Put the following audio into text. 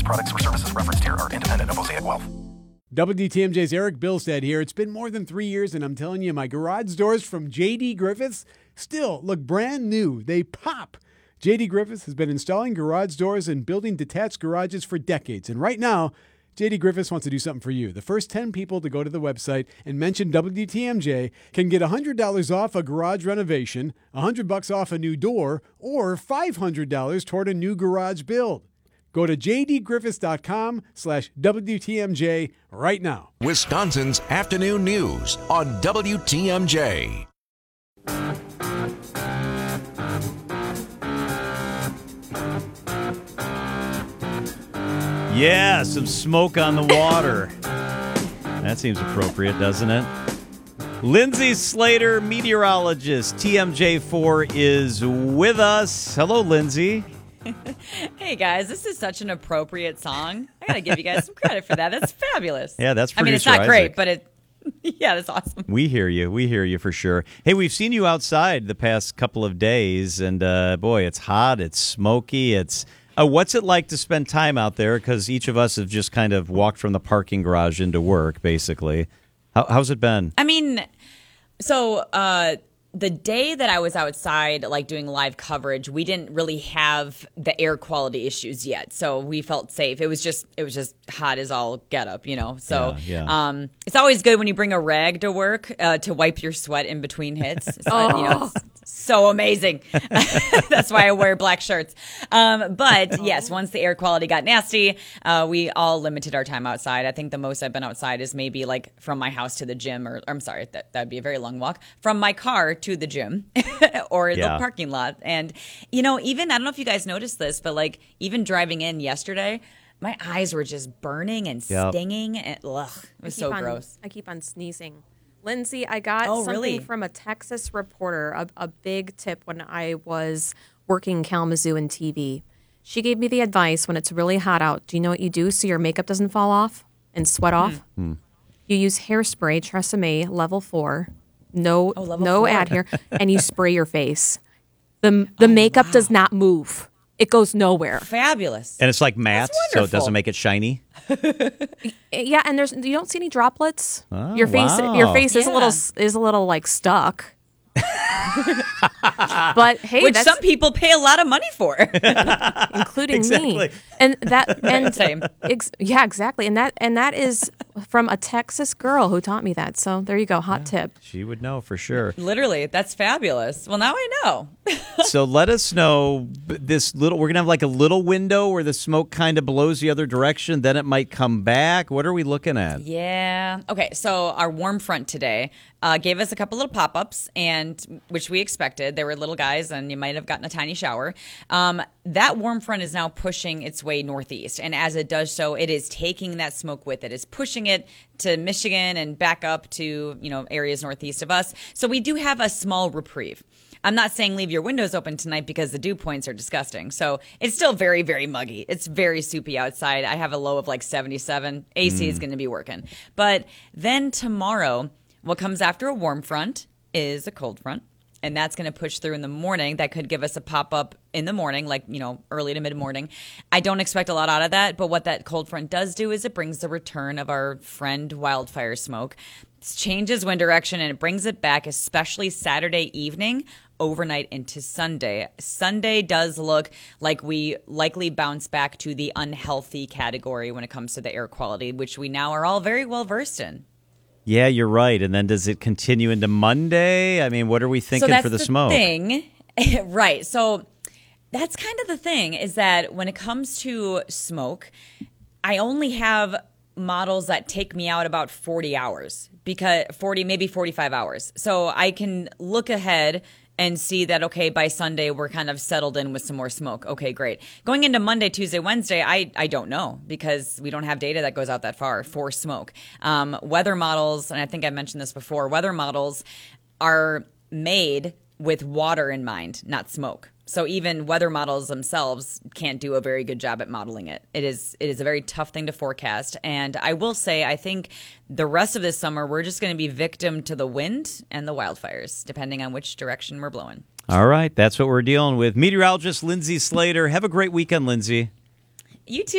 products or services referenced here are independent of Mosaic Wealth. WTMJ's Eric Bilstead here. It's been more than 3 years, and I'm telling you, my garage doors from J.D. Griffiths still look brand new. They pop. J.D. Griffiths has been installing garage doors and building detached garages for decades. And right now, J.D. Griffiths wants to do something for you. The first 10 people to go to the website and mention WTMJ can get $100 off a garage renovation, $100 off a new door, or $500 toward a new garage build. Go to jdgriffiths.com/WTMJ right now. Wisconsin's afternoon news on WTMJ. Yeah, some smoke on the water. That seems appropriate, doesn't it? Lindsay Slater, meteorologist, TMJ4, is with us. Hello, Lindsay. Hey guys, this is such an appropriate song. I gotta give you guys some credit for that. That's fabulous. Yeah, that's producer it's not Isaac. great, but yeah, that's awesome. We hear you for sure. Hey, we've seen you outside the past couple of days, and boy, it's hot, it's smoky, it's... what's it like to spend time out there? Because each of us have just kind of walked from the parking garage into work, basically. How's it been? I mean, so the day that I was outside, like doing live coverage, we didn't really have the air quality issues yet, so we felt safe. It was just hot as all get up, So yeah. It's always good when you bring a rag to work to wipe your sweat in between hits. So, it's so amazing. That's why I wear black shirts. But yes, once the air quality got nasty, we all limited our time outside. I think the most I've been outside is maybe like from my house to the gym, or I'm sorry, that'd be a very long walk from my car to the gym or the parking lot. And, even, I don't know if you guys noticed this, but like even driving in yesterday, my eyes were just burning and stinging. And, it was so gross. I keep on sneezing. Lindsay, I got something from a Texas reporter, a big tip when I was working Kalamazoo in TV. She gave me the advice when it's really hot out. Do you know what you do so your makeup doesn't fall off and sweat off? You use hairspray, Tresemme Level 4. No 4. Ad here, and you spray your face. The makeup does not move. It goes nowhere. Fabulous. And it's like matte, so it doesn't make it shiny. Yeah, and you don't see any droplets. Oh, your face is a little like stuck. But hey, which some people pay a lot of money for, including me. And same. Yeah, exactly. And that is from a Texas girl who taught me that. So there you go, hot tip. She would know for sure. Literally, that's fabulous. Well, now I know. So let us know we're gonna have like a little window where the smoke kind of blows the other direction, then it might come back. What are we looking at? Yeah. Okay. So our warm front today gave us a couple little pop-ups, and which we expected. They were little guys, and you might have gotten a tiny shower. That warm front is now pushing its way northeast, and as it does so, it is taking that smoke with it. It's pushing it to Michigan and back up to areas northeast of us. So we do have a small reprieve. I'm not saying leave your windows open tonight because the dew points are disgusting. So it's still very, very muggy. It's very soupy outside. I have a low of like 77. AC is going to be working. But then tomorrow, what comes after a warm front is a cold front. And that's going to push through in the morning. That could give us a pop-up in the morning, like, early to mid-morning. I don't expect a lot out of that, but what that cold front does do is it brings the return of our friend wildfire smoke. It changes wind direction, and it brings it back, especially Saturday evening, overnight into Sunday. Sunday does look like we likely bounce back to the unhealthy category when it comes to the air quality, which we now are all very well versed in. Yeah, you're right. And then does it continue into Monday? I mean, what are we thinking for the smoke? Thing. Right. So that's kind of the thing, is that when it comes to smoke, I only have models that take me out about 40 hours, maybe 45 hours. So I can look ahead and see that, okay, by Sunday, we're kind of settled in with some more smoke. Okay, great. Going into Monday, Tuesday, Wednesday, I don't know, because we don't have data that goes out that far for smoke. Weather models, and I think I mentioned this before, weather models are made with water in mind, not smoke. So even weather models themselves can't do a very good job at modeling it. It is a very tough thing to forecast. And I will say, I think the rest of this summer, we're just going to be victim to the wind and the wildfires, depending on which direction we're blowing. All right. That's what we're dealing with. Meteorologist Lindsay Slater. Have a great weekend, Lindsay. You too.